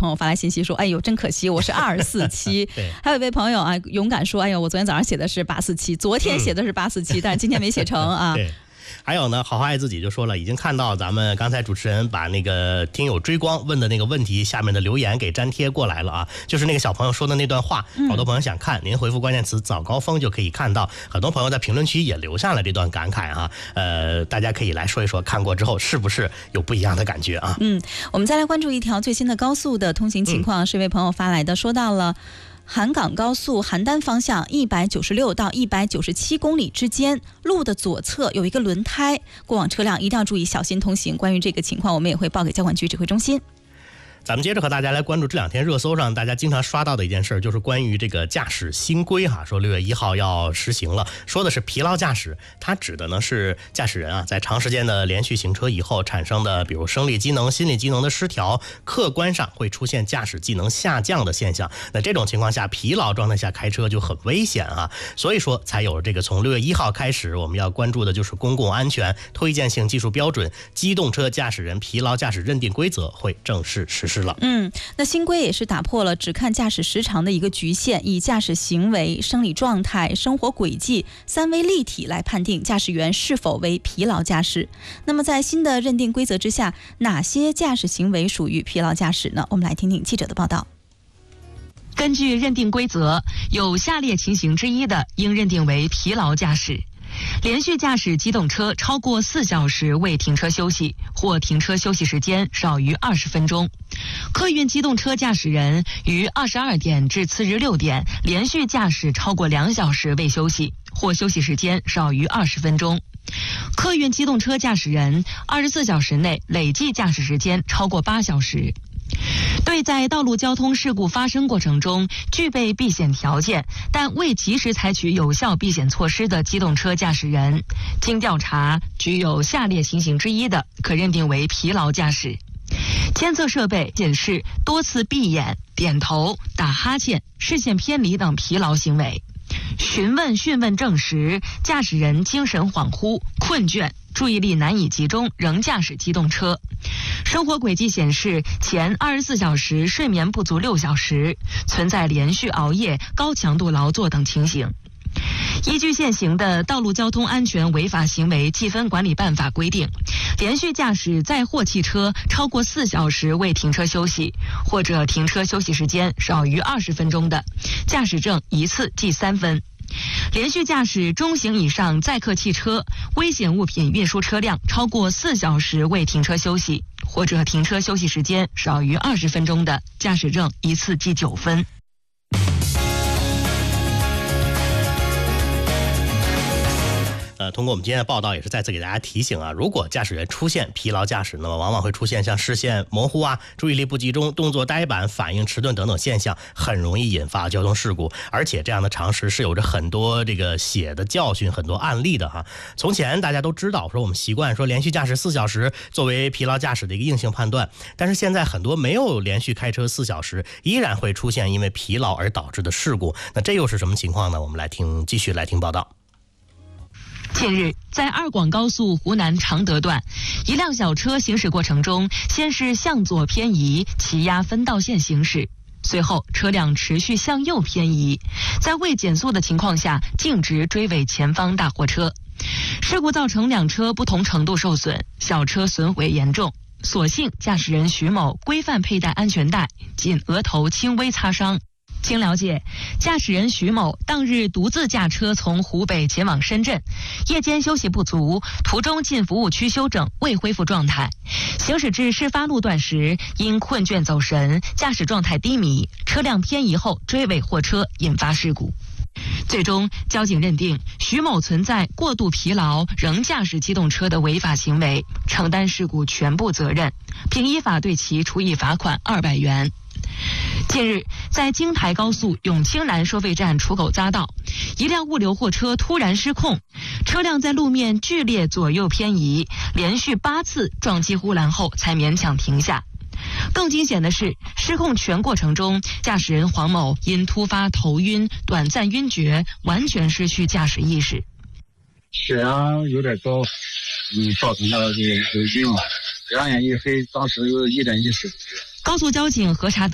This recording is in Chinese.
朋友发来信息说，哎呦真可惜我是247还有一位朋友啊勇敢说，哎呦我昨天早上写的是847，昨天写的是847，但是今天没写成啊。 对，还有呢，好好爱自己就说了，已经看到咱们刚才主持人把那个听友追光问的那个问题下面的留言给粘贴过来了啊，就是那个小朋友说的那段话，好多朋友想看，您回复关键词早高峰就可以看到，很多朋友在评论区也留下了这段感慨啊，大家可以来说一说看过之后是不是有不一样的感觉啊。 我们再来关注一条最新的高速的通行情况，是一位朋友发来的，说到了韩港高速邯郸方向196到197公里之间，路的左侧有一个轮胎，过往车辆一定要注意小心通行。关于这个情况，我们也会报给交管局指挥中心。 咱们接着和大家来关注这两天热搜上大家经常刷到的一件事，就是关于这个驾驶新规哈，说6月1号要实行了，说的是疲劳驾驶，它指的呢是驾驶人啊在长时间的连续行车以后产生的，比如生理机能、心理机能的失调，客观上会出现驾驶技能下降的现象。那这种情况下，疲劳状态下开车就很危险啊，所以说才有这个从6月1号开始，我们要关注的就是公共安全推荐性技术标准机动车驾驶人疲劳驾驶认定规则会正式实施。 那新规也是打破了只看驾驶时长的一个局限，以驾驶行为、生理状态、生活轨迹3维立体来判定驾驶员是否为疲劳驾驶。那么在新的认定规则之下，哪些驾驶行为属于疲劳驾驶呢？我们来听听记者的报道。 根据认定规则，有下列情形之一的，应认定为疲劳驾驶：连续驾驶机动车超过4小时未停车休息，或停车休息时间少于20分钟；客运机动车驾驶人于22点至次日6点连续驾驶超过2小时未休息，或休息时间少于20分钟；客运机动车驾驶人24小时内累计驾驶时间超过8小时。对在道路交通事故发生过程中具备避险条件但未及时采取有效避险措施的机动车驾驶人，经调查具有下列情形之一的，可认定为疲劳驾驶：监测设备显示多次闭眼、点头、打哈欠、视线偏离等疲劳行为；询问证实驾驶人精神恍惚、困倦、注意力难以集中仍驾驶机动车；生活轨迹显示前24小时睡眠不足6小时，存在连续熬夜、高强度劳作等情形。依据现行的《道路交通安全违法行为记分管理办法》规定，连续驾驶载货汽车超过4小时未停车休息，或者停车休息时间少于20分钟的，驾驶证一次记3分；连续驾驶中型以上载客汽车、危险物品运输车辆超过4小时未停车休息，或者停车休息时间少于20分钟的，驾驶证一次记9分。 通过我们今天的报道也是再次给大家提醒啊，如果驾驶员出现疲劳驾驶，那么往往会出现像视线模糊啊、注意力不集中、动作呆板、反应迟钝等等现象，很容易引发交通事故。而且这样的常识是有着很多这个血的教训、很多案例的哈。从前大家都知道说我们习惯说连续驾驶4小时作为疲劳驾驶的一个硬性判断，但是现在很多没有连续开车4小时依然会出现因为疲劳而导致的事故。那这又是什么情况呢？我们继续来听报道。 近日，在2广高速湖南常德段，一辆小车行驶过程中，先是向左偏移，骑压分道线行驶，随后车辆持续向右偏移，在未减速的情况下径直追尾前方大货车。事故造成2车不同程度受损，小车损毁严重，所幸驾驶人徐某规范佩戴安全带，仅额头轻微擦伤。经了解，驾驶人徐某当日独自驾车从湖北前往深圳，夜间休息不足，途中进服务区休整，未恢复状态。行驶至事发路段时，因困倦走神，驾驶状态低迷，车辆偏移后追尾货车，引发事故。最终，交警认定徐某存在过度疲劳仍驾驶机动车的违法行为，承担事故全部责任，并依法对其处以罚款200元。近日，在京台高速永清南收费站出口匝道，一辆物流货车突然失控，车辆在路面剧烈左右偏移，连续8次撞击护栏后才勉强停下。更惊险的是，失控全过程中，驾驶人黄某因突发头晕、短暂晕厥，完全失去驾驶意识。 血压有点高，造成了这个晕了，两眼一黑，当时有一点意识。 高速交警核查